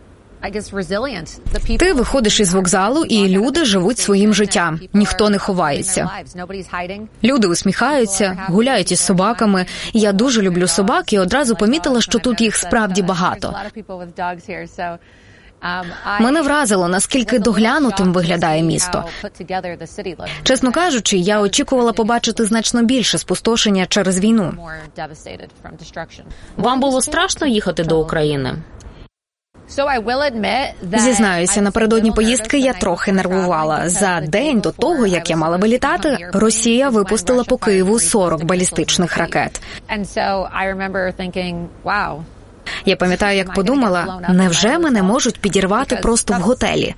Ти виходиш із вокзалу, і люди живуть своїм життям. Ніхто не ховається. Люди усміхаються, гуляють із собаками. Я дуже люблю собак і одразу помітила, що тут їх справді багато. Мене вразило, наскільки доглянутим виглядає місто. Чесно кажучи, я очікувала побачити значно більше спустошення через війну. Вам було страшно їхати до України? Зізнаюся, напередодні поїздки я трохи нервувала. За день до того, як я мала вилітати, Росія випустила по Києву 40 балістичних ракет. Я пам'ятаю, як подумала, невже мене можуть підірвати просто в готелі?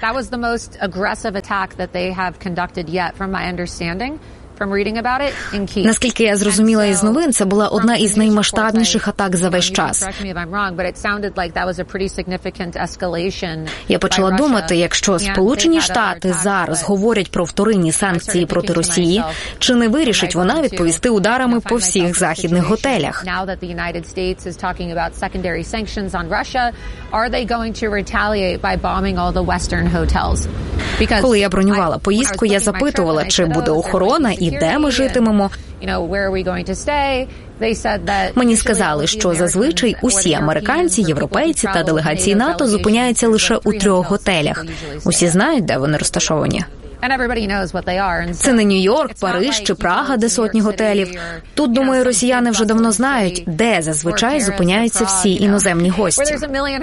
Наскільки я зрозуміла із новин, це була одна із наймасштабніших атак за весь час. Я почала думати, якщо Сполучені Штати зараз говорять про вторинні санкції проти Росії, чи не вирішить вона відповісти ударами по всіх західних готелях? Коли я бронювала поїздку, я запитувала, чи буде охорона і де ми житимемо. Мені сказали, що зазвичай усі американці, європейці та делегації НАТО зупиняються лише у 3 готелях. Усі знають, де вони розташовані. Це не Нью-Йорк, Париж чи Прага, де сотні готелів. Тут, думаю, росіяни вже давно знають, де зазвичай зупиняються всі іноземні гості.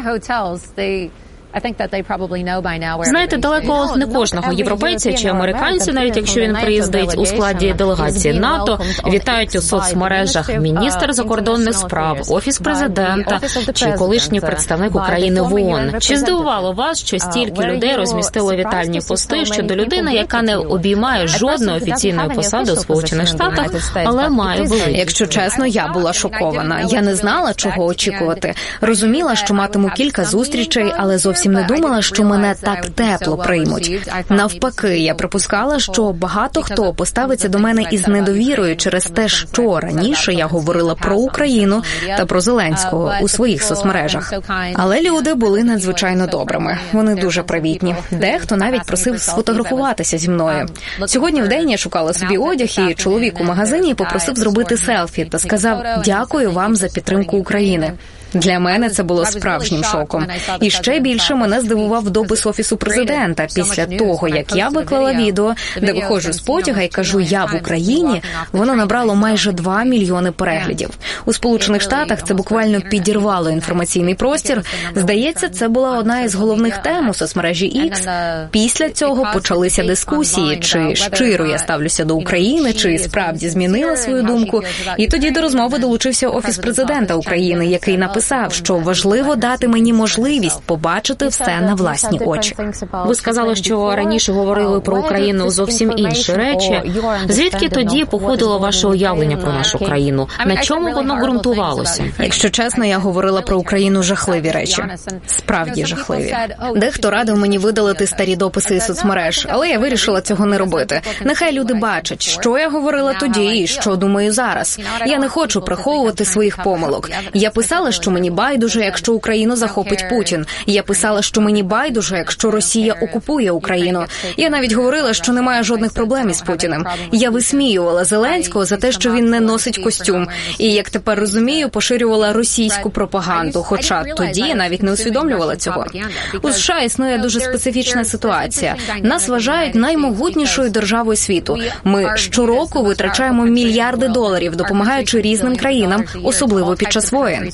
Знаєте, далеко не кожного європейця чи американця, навіть якщо він приїздить у складі делегації НАТО, вітають у соцмережах міністр закордонних справ, офіс президента чи колишній представник України в ООН. Чи здивувало вас, що стільки людей розмістило вітальні пости щодо людини, яка не обіймає жодної офіційної посади у Сполучених Штатах, але має великі? Якщо чесно, я була шокована. Я не знала, чого очікувати. Розуміла, що матиму кілька зустрічей, але зовсім не думала, що мене так тепло приймуть. Навпаки, я припускала, що багато хто поставиться до мене із недовірою через те, що раніше я говорила про Україну та про Зеленського у своїх соцмережах. Але люди були надзвичайно добрими. Вони дуже привітні. Дехто навіть просив сфотографуватися зі мною. Сьогодні вдень я шукала собі одяг, і чоловік у магазині попросив зробити селфі та сказав «Дякую вам за підтримку України». Для мене це було справжнім шоком. І ще більше мене здивував допис Офісу президента після того, як я виклала відео, де виходжу з потяга і кажу «Я в Україні», воно набрало майже 2 мільйони переглядів. У Сполучених Штатах це буквально підірвало інформаційний простір. Здається, це була одна із головних тем у соцмережі X. Після цього почалися дискусії, чи щиро я ставлюся до України, чи справді змінила свою думку. І тоді до розмови долучився Офіс президента України, який написав, що важливо дати мені можливість побачити все на власні очі. Ви сказали, що раніше говорили про Україну зовсім інші речі. Звідки тоді походило ваше уявлення про нашу країну? На чому воно ґрунтувалося? Якщо чесно, я говорила про Україну жахливі речі. Справді жахливі. Дехто радив мені видалити старі дописи із соцмереж, але я вирішила цього не робити. Нехай люди бачать, що я говорила тоді і що думаю зараз. Я не хочу приховувати своїх помилок. Я писала, що мені байдуже, якщо Україну захопить Путін. Я писала, що мені байдуже, якщо Росія окупує Україну. Я навіть говорила, що немає жодних проблем із Путіним. Я висміювала Зеленського за те, що він не носить костюм. І, як тепер розумію, поширювала російську пропаганду, хоча тоді я навіть не усвідомлювала цього. У США існує дуже специфічна ситуація. Нас вважають наймогутнішою державою світу. Ми щороку витрачаємо мільярди доларів, допомагаючи різним країнам, особливо під час воєн.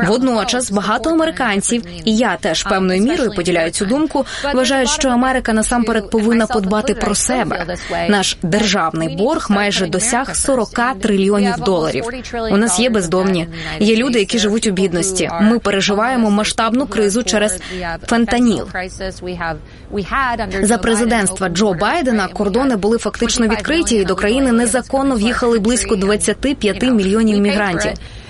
Водночас багато американців, і я теж певною мірою поділяю цю думку, вважають, що Америка насамперед повинна подбати про себе. Наш державний борг майже досяг 40 трильйонів доларів. У нас є бездомні, є люди, які живуть у бідності. Ми переживаємо масштабну кризу через фентаніл. За президентства Джо Байдена кордони були фактично відкриті, і до країни незаконно в'їхали близько 25 мільйонів мігрантів.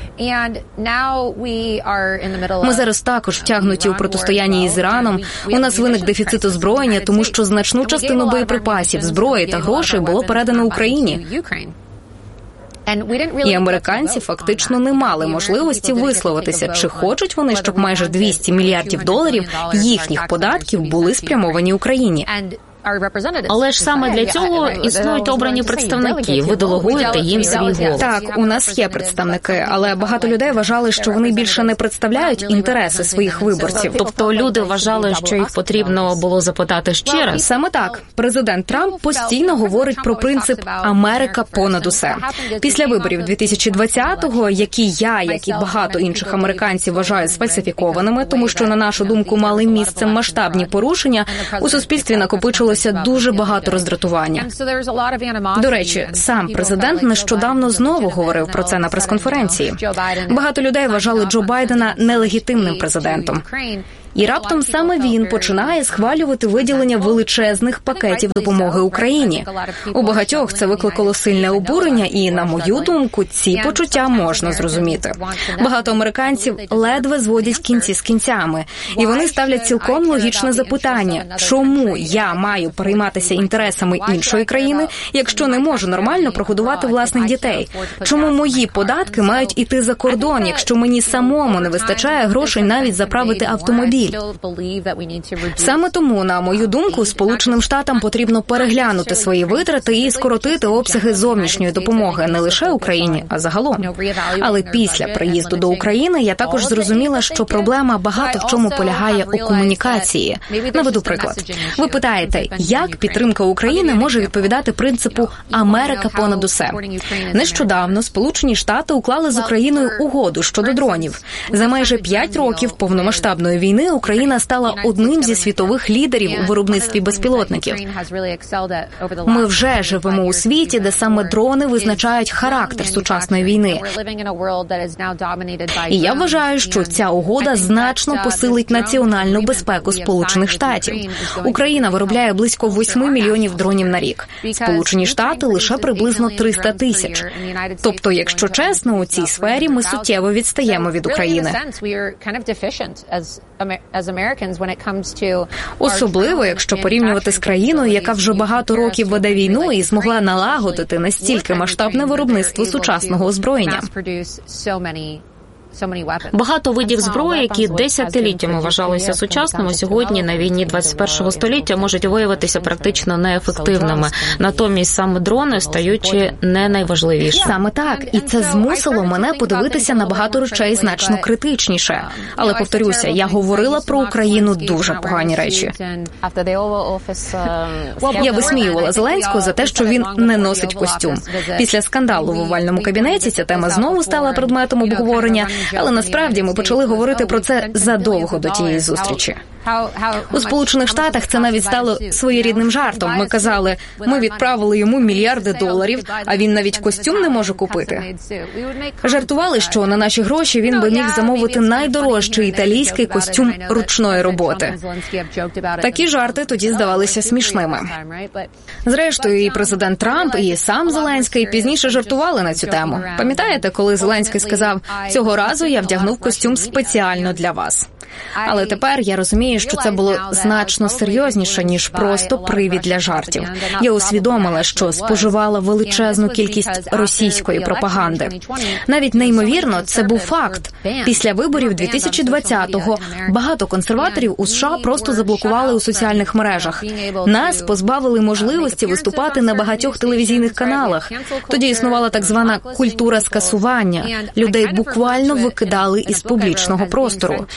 Ми зараз також втягнуті у протистоянні із Іраном. У нас виник дефіцит озброєння, тому що значну частину боєприпасів, зброї та грошей було передано Україні. І американці фактично не мали можливості висловитися, чи хочуть вони, щоб майже 200 мільярдів доларів їхніх податків були спрямовані Україні. Але ж саме для цього існують обрані представники. Ви делегуєте їм свій голос. Так, у нас є представники, але багато людей вважали, що вони більше не представляють інтереси своїх виборців. Тобто люди вважали, що їх потрібно було запитати ще раз? Саме так. Президент Трамп постійно говорить про принцип «Америка понад усе». Після виборів 2020-го, які я, як і багато інших американців, вважаю сфальсифікованими, тому що, на нашу думку, мали місце масштабні порушення, у суспільстві накопичилося дуже багато роздратування. До речі, сам президент нещодавно знову говорив про це на прес-конференції. Багато людей вважали Джо Байдена нелегітимним президентом. І раптом саме він починає схвалювати виділення величезних пакетів допомоги Україні. У багатьох це викликало сильне обурення, і, на мою думку, ці почуття можна зрозуміти. Багато американців ледве зводять кінці з кінцями. І вони ставлять цілком логічне запитання, чому я маю перейматися інтересами іншої країни, якщо не можу нормально прогодувати власних дітей? Чому мої податки мають іти за кордон, якщо мені самому не вистачає грошей навіть заправити автомобіль? Саме тому, на мою думку, Сполученим Штатам потрібно переглянути свої витрати і скоротити обсяги зовнішньої допомоги не лише Україні, а загалом. Але після приїзду до України я також зрозуміла, що проблема багато в чому полягає у комунікації. Наведу приклад. Ви питаєте, як підтримка України може відповідати принципу «Америка понад усе». Нещодавно Сполучені Штати уклали з Україною угоду щодо дронів. За майже 5 років повномасштабної війни Україна стала одним зі світових лідерів у виробництві безпілотників. Ми вже живемо у світі, де саме дрони визначають характер сучасної війни. І я вважаю, що ця угода значно посилить національну безпеку Сполучених Штатів. Україна виробляє близько 8 мільйонів дронів на рік. Сполучені Штати лише приблизно 300 тисяч. Тобто, якщо чесно, у цій сфері ми суттєво відстаємо від України. Особливо, якщо порівнювати з країною, яка вже багато років веде війну і змогла налагодити настільки масштабне виробництво сучасного озброєння. Багато видів зброї, які десятиліттями вважалися сучасними, сьогодні на війні 21-го століття можуть виявитися практично неефективними. Натомість саме дрони стають не найважливіші. Саме так. І це змусило мене подивитися на багато речей значно критичніше. Але, повторюся, я говорила про Україну дуже погані речі. Я висміювала Зеленського за те, що він не носить костюм. Після скандалу в овальному кабінеті ця тема знову стала предметом обговорення. Але насправді ми почали говорити про це задовго до тієї зустрічі. У Сполучених Штатах це навіть стало своєрідним жартом. Ми казали, ми відправили йому мільярди доларів, а він навіть костюм не може купити. Жартували, що на наші гроші він би міг замовити найдорожчий італійський костюм ручної роботи. Такі жарти тоді здавалися смішними. Зрештою, і президент Трамп, і сам Зеленський пізніше жартували на цю тему. Пам'ятаєте, коли Зеленський сказав, «Цього разу я вдягнув костюм спеціально для вас». Але тепер я розумію, що це було значно серйозніше, ніж просто привід для жартів. Я усвідомила, що споживала величезну кількість російської пропаганди. Навіть неймовірно, це був факт. Після виборів 2020-го багато консерваторів у США просто заблокували у соціальних мережах. Нас позбавили можливості виступати на багатьох телевізійних каналах. Тоді існувала так звана культура скасування. Людей буквально викидали із публічного простору. У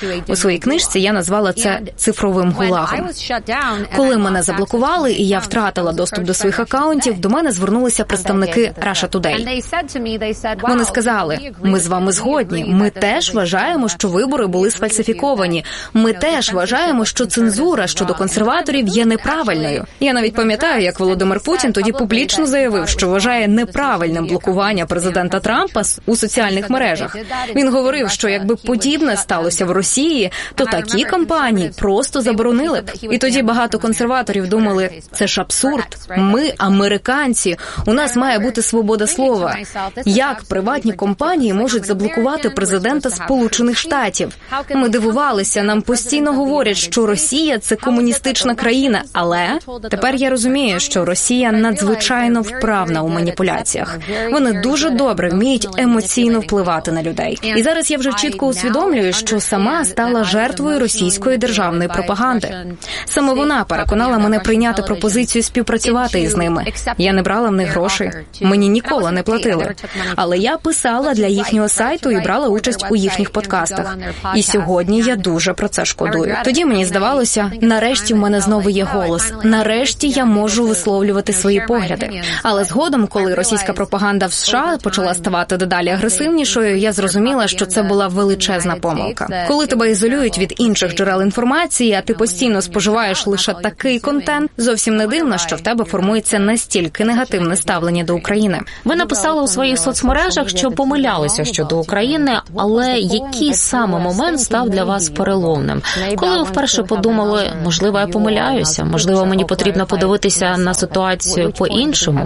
своїй книжці я назвала це цифровим гулагом. Коли мене заблокували і я втратила доступ до своїх акаунтів, до мене звернулися представники Russia Today. Вони сказали, ми з вами згодні, ми теж вважаємо, що вибори були сфальсифіковані, ми теж вважаємо, що цензура щодо консерваторів є неправильною. Я навіть пам'ятаю, як Володимир Путін тоді публічно заявив, що вважає неправильним блокування президента Трампа у соціальних мережах. Він говорив, що якби подібне сталося в Росії, то такі кампанії просто заборонили б. І тоді багато консерваторів думали, це ж абсурд. Ми, американці, у нас має бути свобода слова. Як приватні компанії можуть заблокувати президента Сполучених Штатів? Ми дивувалися, нам постійно говорять, що Росія – це комуністична країна, але тепер я розумію, що Росія надзвичайно вправна у маніпуляціях. Вони дуже добре вміють емоційно впливати на людей. І зараз я вже чітко усвідомлюю, що сама стала жертвою російської державної пропаганди. Саме вона переконала мене прийняти пропозицію співпрацювати із ними. Я не брала в них грошей, мені ніколи не платили. Але я писала для їхнього сайту і брала участь у їхніх подкастах. І сьогодні я дуже про це шкодую. Тоді мені здавалося, нарешті в мене знову є голос. Нарешті я можу висловлювати свої погляди. Але згодом, коли російська пропаганда в США почала ставати дедалі агресивнішою, я зрозуміла, що це була величезна помилка. Коли тебе ізолюють від інших джерел інформації, а ти постійно споживаєш лише такий контент, зовсім не дивно, що в тебе формується настільки негативне ставлення до України. Ви написали у своїх соцмережах, що помилялися щодо України, але який саме момент став для вас переломним? Коли ви вперше подумали, можливо, я помиляюся, можливо, мені потрібно подивитися на ситуацію по-іншому?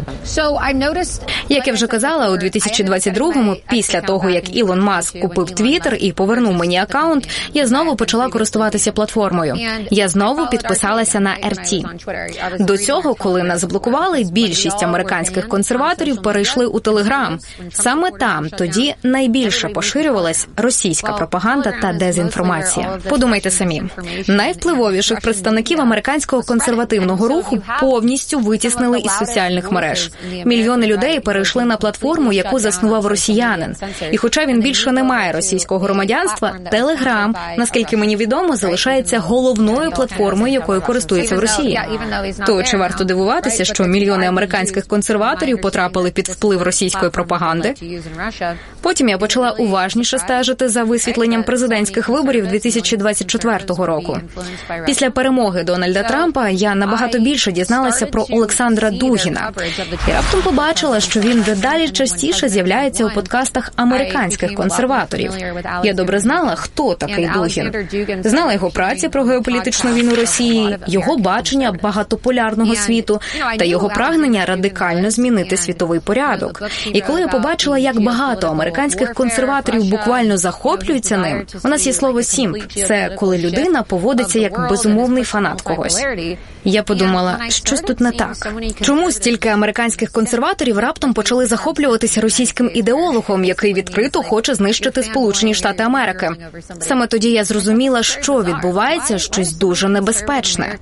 Як я вже казала, у 2022-му, після того, як Ілон Маск купив Твіттер і повернув мені акаунт, я знову почала користуватися платформою. Я знову підписалася на RT. До цього, коли нас заблокували, більшість американських консерваторів перейшли у Телеграм. Саме там тоді найбільше поширювалась російська пропаганда та дезінформація. Подумайте самі. Найвпливовіших представників американського консервативного руху повністю витіснили із соціальних мереж. Мільйони людей перейшли на платформу, яку заснував росіянин. І хоча він більше не має російського громадянства, Телеграм, наскільки мені відомо, залишається головною платформою, якою користуються в Росії. То чи варто дивуватися, що мільйони американських консерваторів потрапили під вплив російської пропаганди? Потім я почала уважніше стежити за висвітленням президентських виборів 2024 року. Після перемоги Дональда Трампа я набагато більше дізналася про Олександра Дугіна. І раптом побачила, що він дедалі частіше з'являється у подкастах американських консерваторів. Я добре знала, хто такий Дугін. Знала його праці про геополітичну війну Росії, його бачення багатополярного світу та його прагнення радикально змінити світовий порядок. І коли я побачила, як багато американських консерваторів буквально захоплюються ним, у нас є слово «сімп» – це коли людина поводиться як безумовний фанат когось. Я подумала, щось тут не так. Чому стільки американських консерваторів раптом почали захоплюватися російським ідеологом, який відкрито хоче знищити Сполучені Штати Америки? Саме тоді я зрозуміла, що відбувається щось дуже небезпечне.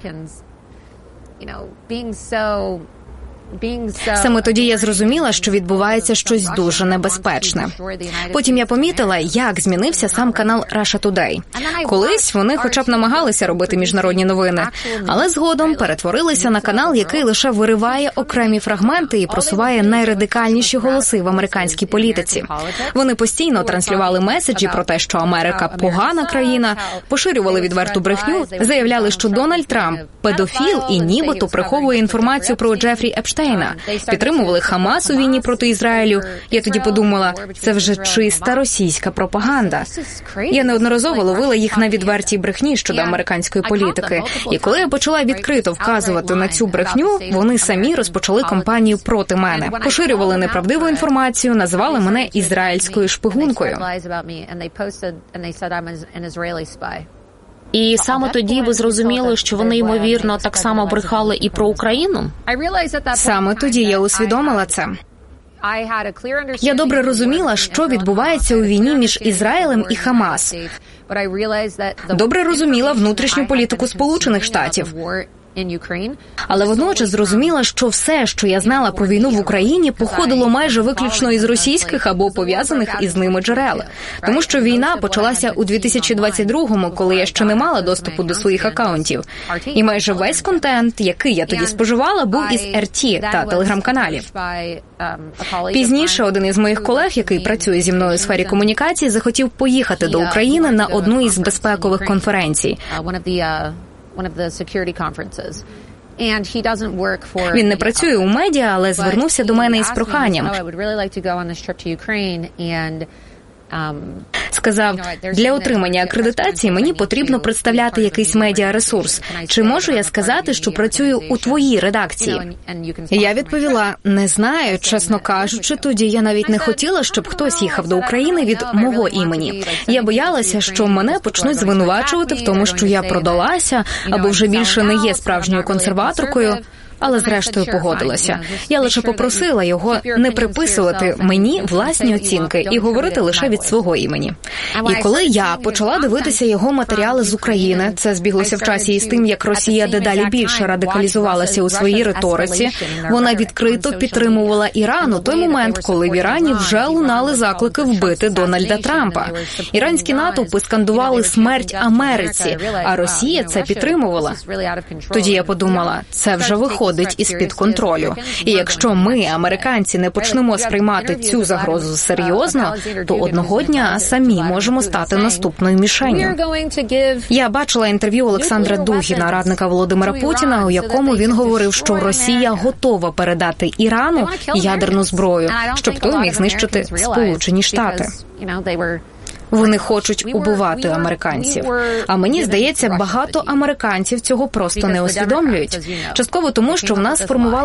Саме тоді я зрозуміла, що відбувається щось дуже небезпечне. Потім я помітила, як змінився сам канал Russia Today. Колись вони хоча б намагалися робити міжнародні новини, але згодом перетворилися на канал, який лише вириває окремі фрагменти і просуває найрадикальніші голоси в американській політиці. Вони постійно транслювали меседжі про те, що Америка – погана країна, поширювали відверту брехню, заявляли, що Дональд Трамп – педофіл і нібито приховує інформацію про Джефрі Епштейна. Підтримували Хамас у війні проти Ізраїлю. Я тоді подумала, це вже чиста російська пропаганда. Я неодноразово ловила їх на відвертій брехні щодо американської політики. І коли я почала відкрито вказувати на цю брехню, вони самі розпочали кампанію проти мене. Поширювали неправдиву інформацію, називали мене ізраїльською шпигункою. І саме тоді ви зрозуміли, що вони, ймовірно, так само брехали і про Україну? Саме тоді я усвідомила це. Я добре розуміла, що відбувається у війні між Ізраїлем і Хамас. Добре розуміла внутрішню політику Сполучених Штатів. Але водночас зрозуміла, що все, що я знала про війну в Україні, походило майже виключно із російських або пов'язаних із ними джерел. Тому що війна почалася у 2022-му, коли я ще не мала доступу до своїх акаунтів. І майже весь контент, який я тоді споживала, був із РТ та телеграм-каналів. Пізніше один із моїх колег, який працює зі мною у сфері комунікації, захотів поїхати до України на одну із безпекових конференцій. Він не працює у медіа, але звернувся до мене із проханням. Сказав, для отримання акредитації мені потрібно представляти якийсь медіаресурс. Чи можу я сказати, що працюю у твоїй редакції? Я відповіла, не знаю, чесно кажучи, тоді я навіть не хотіла, щоб хтось їхав до України від мого імені. Я боялася, що мене почнуть звинувачувати в тому, що я продалася, або вже більше не є справжньою консерваторкою. Але зрештою погодилася. Я лише попросила його не приписувати мені власні оцінки і говорити лише від свого імені. І коли я почала дивитися його матеріали з України, це збіглося в часі із тим, як Росія дедалі більше радикалізувалася у своїй риториці, вона відкрито підтримувала Іран у той момент, коли в Ірані вже лунали заклики вбити Дональда Трампа. Іранські натовпи скандували «Смерть Америці», а Росія це підтримувала. Тоді я подумала, це вже виходить із-під контролю. І якщо ми, американці, не почнемо сприймати цю загрозу серйозно, то одного дня самі можемо стати наступною мішенню. Я бачила інтерв'ю Олександра Дугіна, радника Володимира Путіна, у якому він говорив, що Росія готова передати Ірану ядерну зброю, щоб той міг знищити Сполучені Штати. Вони хочуть убивати американців. А мені здається, багато американців цього просто не усвідомлюють. Частково тому, що в нас сформувалася